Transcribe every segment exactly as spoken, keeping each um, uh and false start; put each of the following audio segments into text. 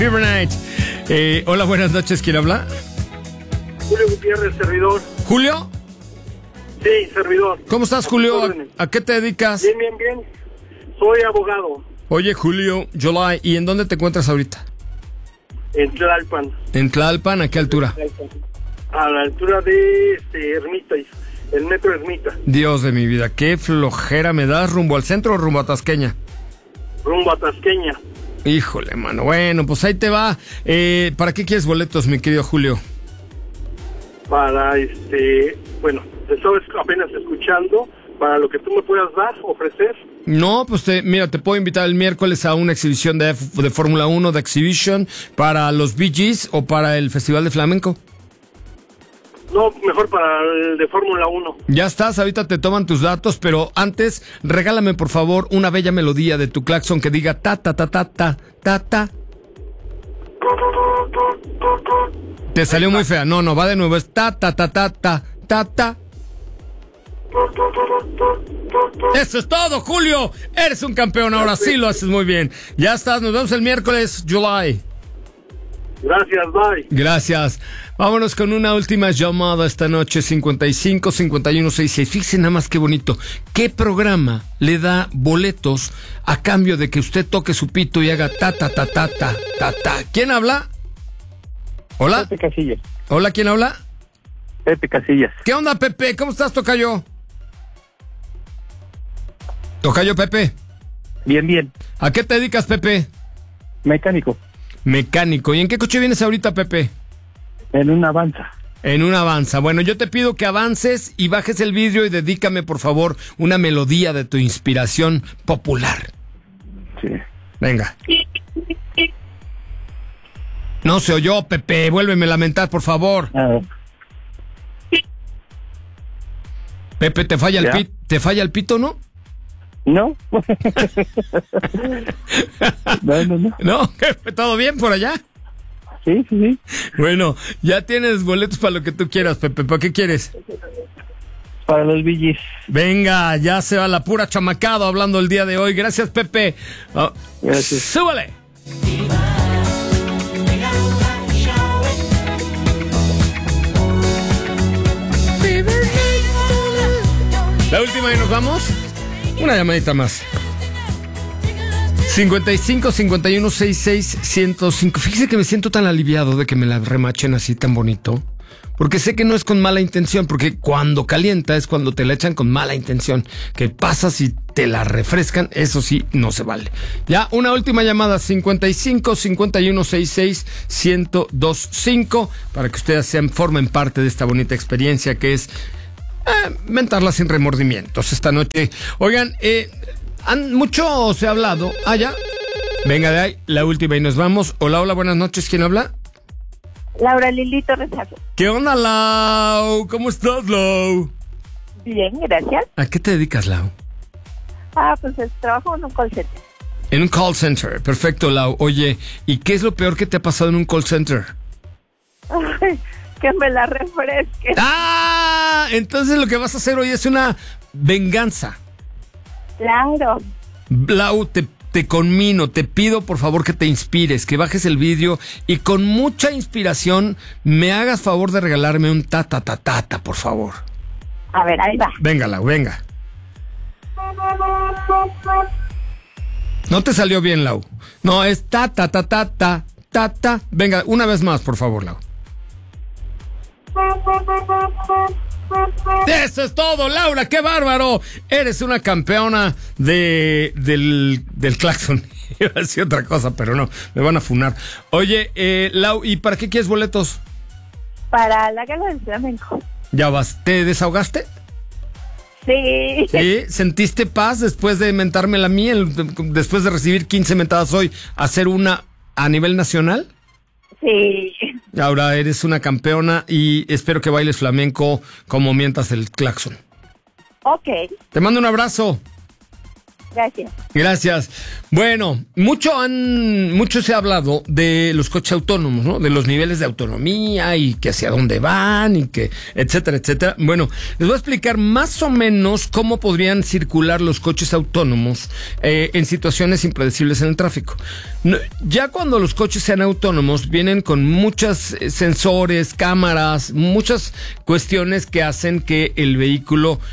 Fever Night. Eh, hola, buenas noches. ¿Quién habla? Julio Gutiérrez, servidor. ¿Julio? Sí, servidor. ¿Cómo estás, Julio? ¿A, ¿A qué te dedicas? Bien, bien, bien. Soy abogado. Oye, Julio, July, ¿y en dónde te encuentras ahorita? En Tlalpan. ¿En Tlalpan? ¿A qué altura? A la altura de este, Ermita, el metro Ermita. Dios de mi vida, qué flojera me das. ¿Rumbo al centro o rumbo a Tasqueña? Rumbo a Tasqueña. Híjole, mano. Bueno, pues ahí te va. Eh, ¿Para qué quieres boletos, mi querido Julio? Para, este, bueno, te estaba apenas escuchando, para lo que tú me puedas dar, ofrecer. No, pues te, mira, te puedo invitar el miércoles a una exhibición de, de Fórmula uno, de Exhibition, para los Bee Gees o para el Festival de Flamenco. No, mejor para el de Fórmula uno. Ya estás, ahorita te toman tus datos, pero antes, regálame por favor una bella melodía de tu claxon que diga ta ta ta ta ta ta ta. Te salió muy fea. No, no, va de nuevo, es ta ta ta ta ta ta ta. Eso es todo, Julio. Eres un campeón, ahora sí lo haces muy bien. Ya estás, nos vemos el miércoles, July. Gracias, bye. Gracias. Vámonos con una última llamada esta noche, cincuenta y cinco, cincuenta y uno, sesenta y seis. Fíjense nada más qué bonito. ¿Qué programa le da boletos a cambio de que usted toque su pito y haga ta ta ta ta ta ta ta? ¿Quién habla? Hola. Pepe Casillas. Hola, ¿quién habla? Pepe Casillas. ¿Qué onda, Pepe? ¿Cómo estás, tocayo? Tocayo, Pepe. Bien, bien. ¿A qué te dedicas, Pepe? Mecánico. Mecánico. ¿Y en qué coche vienes ahorita, Pepe? En una Avanza. En una Avanza. Bueno, yo te pido que avances y bajes el vidrio y dedícame, por favor, una melodía de tu inspiración popular. Sí. Venga. No se oyó, Pepe. Vuélveme a lamentar, por favor. Ah, Pepe, ¿te falla el ¿Ya? pito? ¿Te falla el pito, no? ¿No? no, no, no. ¿No? ¿Todo bien por allá? Sí, sí, sí. Bueno, ya tienes boletos para lo que tú quieras, Pepe. ¿Para qué quieres? Para los Bee Gees. Venga, ya se va la pura chamacado hablando el día de hoy. Gracias, Pepe. Oh, Gracias. ¡Súbale! La última y nos vamos. Una llamadita más. cincuenta y cinco, cincuenta y uno, sesenta y seis, ciento cinco. Fíjese que me siento tan aliviado de que me la remachen así tan bonito. Porque sé que no es con mala intención, porque cuando calienta es cuando te la echan con mala intención. Que pasas y te la refrescan, eso sí, no se vale. Ya, una última llamada, cincuenta y cinco, cincuenta y uno, sesenta y seis, ciento veinticinco, para que ustedes sean, formen parte de esta bonita experiencia que es eh, mentarla sin remordimientos esta noche. Oigan, eh, han, mucho se ha hablado. Ah, ya. Venga de ahí, la última y nos vamos. Hola, hola, buenas noches, ¿quién habla? Laura Lilito Rezago. ¿Qué onda, Lau? ¿Cómo estás, Lau? Bien, gracias. ¿A qué te dedicas, Lau? Ah, pues es, trabajo en un call center. En un call center, perfecto, Lau. Oye, ¿y qué es lo peor que te ha pasado en un call center? Ay, que me la refresque. ¡Ah! Entonces lo que vas a hacer hoy es una venganza. Claro. Lau, te, te conmino, te pido por favor que te inspires, que bajes el vídeo y con mucha inspiración me hagas favor de regalarme un ta ta ta ta ta, por favor. A ver, ahí va. Venga, Lau, venga. No te salió bien, Lau. No, es ta ta ta ta ta ta ta. Venga, una vez más, por favor, Lau. Eso es todo, Laura, qué bárbaro. Eres una campeona de del, del claxon. Iba a decir otra cosa, pero no, me van a funar. Oye, eh, Lau, ¿y para qué quieres boletos? Para la gala del flamenco. Ya vas, ¿te desahogaste? Sí. ¿Sí? ¿Sentiste paz después de mentármela a mí, el, después de recibir quince mentadas hoy, hacer una a nivel nacional? Sí. Ahora eres una campeona y espero que bailes flamenco como mientas el claxon. Ok. Te mando un abrazo. Gracias. Gracias. Bueno, mucho han, mucho se ha hablado de los coches autónomos, ¿no? De los niveles de autonomía y que hacia dónde van y que, etcétera, etcétera. Bueno, les voy a explicar más o menos cómo podrían circular los coches autónomos eh, en situaciones impredecibles en el tráfico. No, ya cuando los coches sean autónomos, vienen con muchos eh, sensores, cámaras, muchas cuestiones que hacen que el vehículo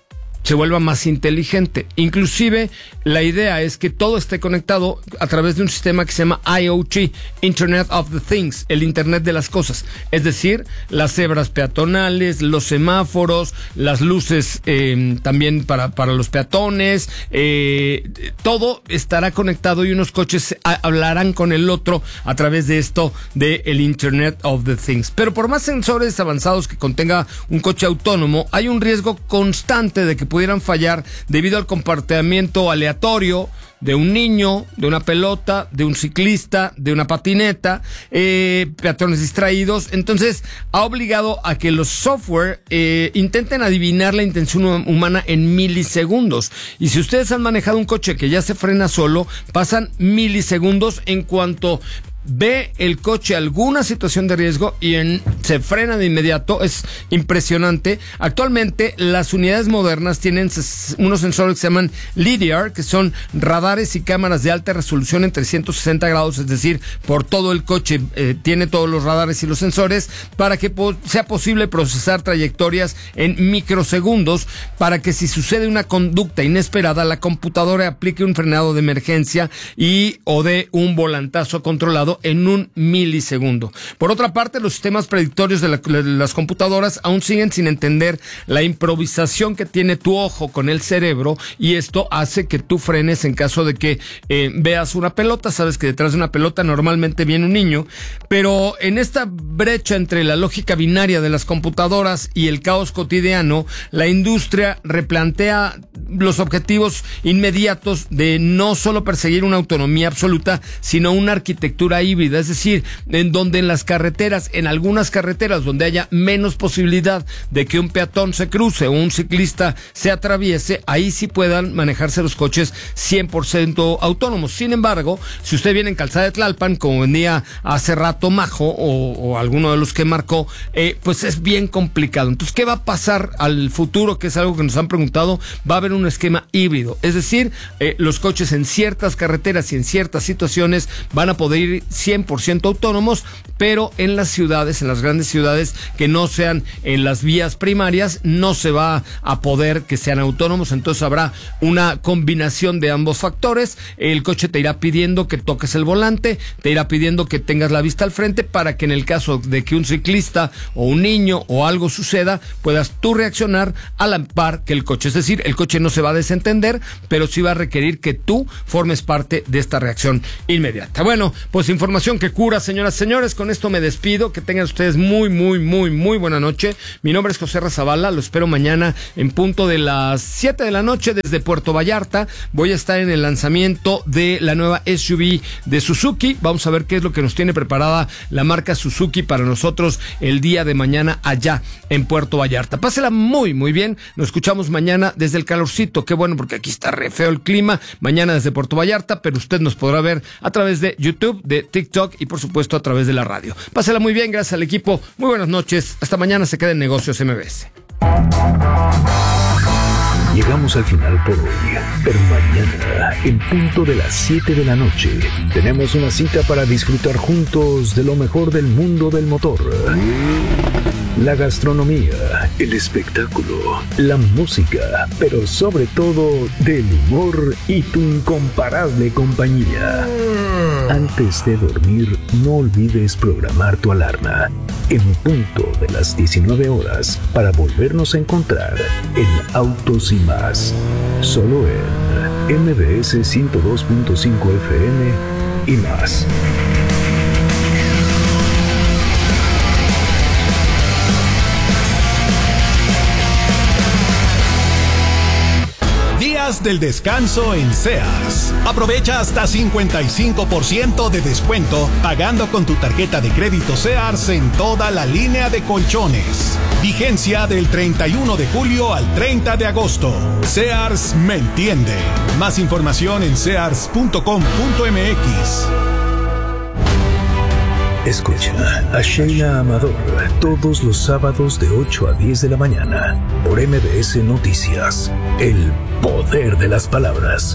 se vuelva más inteligente. Inclusive la idea es que todo esté conectado a través de un sistema que se llama I O T, Internet of the Things, el Internet de las cosas. Es decir, las cebras peatonales, los semáforos, las luces eh, también para, para los peatones, eh, todo estará conectado y unos coches a, hablarán con el otro a través de esto de el Internet of the Things. Pero por más sensores avanzados que contenga un coche autónomo, hay un riesgo constante de que pudieran fallar debido al comportamiento aleatorio de un niño, de una pelota, de un ciclista, de una patineta, eh, peatones distraídos. Entonces ha obligado a que los software eh, intenten adivinar la intención humana en milisegundos. Y si ustedes han manejado un coche que ya se frena solo, pasan milisegundos en cuanto ve el coche alguna situación de riesgo y en, se frena de inmediato. Es impresionante. Actualmente las unidades modernas tienen ses, unos sensores que se llaman LiDAR, que son radares y cámaras de alta resolución en trescientos sesenta grados, es decir, por todo el coche eh, tiene todos los radares y los sensores para que po- sea posible procesar trayectorias en microsegundos, para que si sucede una conducta inesperada, la computadora aplique un frenado de emergencia y o dé un volantazo controlado en un milisegundo. Por otra parte, los sistemas predictorios de, la, de las computadoras aún siguen sin entender la improvisación que tiene tu ojo con el cerebro, y esto hace que tú frenes en caso de que eh, veas una pelota. Sabes que detrás de una pelota normalmente viene un niño, pero en esta brecha entre la lógica binaria de las computadoras y el caos cotidiano, la industria replantea los objetivos inmediatos de no solo perseguir una autonomía absoluta, sino una arquitectura híbrida, es decir, en donde en las carreteras, en algunas carreteras donde haya menos posibilidad de que un peatón se cruce o un ciclista se atraviese, ahí sí puedan manejarse los coches cien por ciento autónomos. Sin embargo, si usted viene en Calzada de Tlalpan, como venía hace rato Majo o, o alguno de los que marcó, eh, pues es bien complicado. Entonces, ¿qué va a pasar al futuro? Que es algo que nos han preguntado. Va a haber un esquema híbrido, es decir, eh, los coches en ciertas carreteras y en ciertas situaciones van a poder ir cien por ciento autónomos, pero en las ciudades, en las grandes ciudades que no sean en las vías primarias, no se va a poder que sean autónomos. Entonces habrá una combinación de ambos factores. El coche te irá pidiendo que toques el volante, te irá pidiendo que tengas la vista al frente, para que en el caso de que un ciclista o un niño o algo suceda, puedas tú reaccionar a la par que el coche. Es decir, el coche no se va a desentender, pero sí va a requerir que tú formes parte de esta reacción inmediata. Bueno, pues información que cura, señoras y señores. Con esto me despido. Que tengan ustedes muy, muy, muy, muy buena noche. Mi nombre es José Razabala. Lo espero mañana en punto de las siete de la noche desde Puerto Vallarta. Voy a estar en el lanzamiento de la nueva S U V de Suzuki. Vamos a ver qué es lo que nos tiene preparada la marca Suzuki para nosotros el día de mañana allá en Puerto Vallarta. Pásela muy, muy bien. Nos escuchamos mañana desde el calorcito. Qué bueno, porque aquí está re feo el clima. Mañana desde Puerto Vallarta, pero usted nos podrá ver a través de YouTube, de TikTok y por supuesto a través de la radio. Pásela muy bien, gracias al equipo. Muy buenas noches. Hasta mañana. Se queda en Negocios M B S. Llegamos al final por hoy, pero mañana, en punto de las siete de la noche, tenemos una cita para disfrutar juntos de lo mejor del mundo del motor. La gastronomía, el espectáculo, la música, pero sobre todo del humor y tu incomparable compañía. Antes de dormir, no olvides programar tu alarma en punto de las diecinueve horas para volvernos a encontrar en Autos y Más, solo en M B S ciento dos punto cinco F M y más. días del descanso en Sears. Aprovecha hasta cincuenta y cinco por ciento de descuento pagando con tu tarjeta de crédito Sears en toda la línea de colchones. Vigencia del treinta y uno de julio al treinta de agosto. Sears me entiende. Más información en sears punto com punto m x. Escucha a Sheila Amador todos los sábados de ocho a diez de la mañana por M B S Noticias. El poder de las palabras.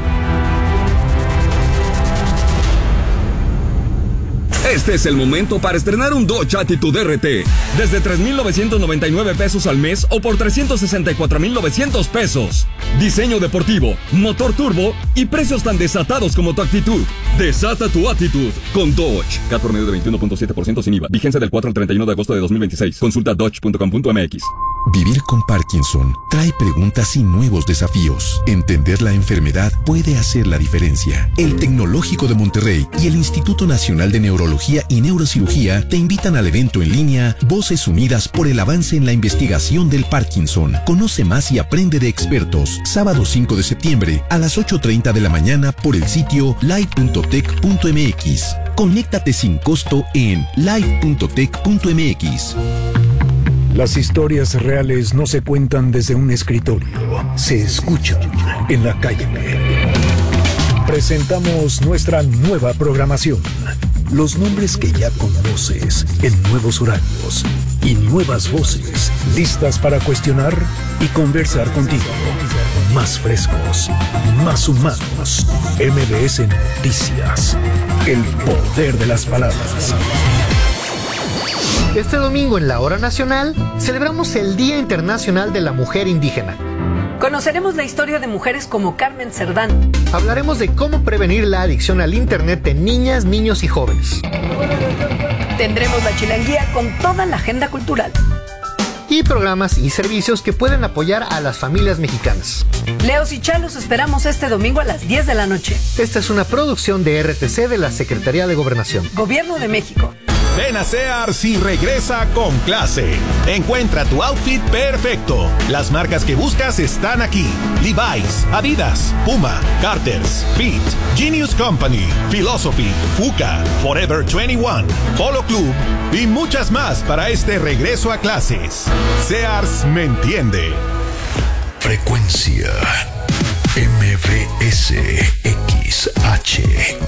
Este es el momento para estrenar un Dodge Attitude R T desde tres mil novecientos noventa y nueve pesos al mes o por trescientos sesenta y cuatro mil novecientos pesos. Diseño deportivo, motor turbo y precios tan desatados como tu actitud. Desata tu actitud con Dodge. C A T promedio de veintiuno punto siete por ciento sin I V A. Vigencia del cuatro al treinta y uno de agosto de dos mil veintiséis. Consulta dodge punto com punto m x. Vivir con Parkinson trae preguntas y nuevos desafíos. Entender la enfermedad puede hacer la diferencia. El Tecnológico de Monterrey y el Instituto Nacional de Neurología y Neurocirugía te invitan al evento en línea Voces Unidas por el Avance en la Investigación del Parkinson. Conoce más y aprende de expertos. Sábado cinco de septiembre a las ocho treinta de la mañana por el sitio live punto tech punto m x. Conéctate sin costo en live punto tech punto m x. Las historias reales no se cuentan desde un escritorio, se escuchan en la calle. Presentamos nuestra nueva programación. Los nombres que ya conoces en nuevos horarios y nuevas voces listas para cuestionar y conversar contigo. Más frescos, más humanos. M B S Noticias. El poder de las palabras. Este domingo en la Hora Nacional celebramos el Día Internacional de la Mujer Indígena. Conoceremos la historia de mujeres como Carmen Cerdán. Hablaremos de cómo prevenir la adicción al Internet en niñas, niños y jóvenes. Tendremos la chilanguía con toda la agenda cultural. Y programas y servicios que pueden apoyar a las familias mexicanas. Leos y Chalos esperamos este domingo a las diez de la noche. Esta es una producción de R T C de la Secretaría de Gobernación. Gobierno de México. Ven a Sears y regresa con clase. Encuentra tu outfit perfecto. Las marcas que buscas están aquí: Levi's, Adidas, Puma, Carter's, Fit, Genius Company, Philosophy, Fuka, Forever veintiuno, Polo Club y muchas más para este regreso a clases. Sears me entiende. Frecuencia M B S X H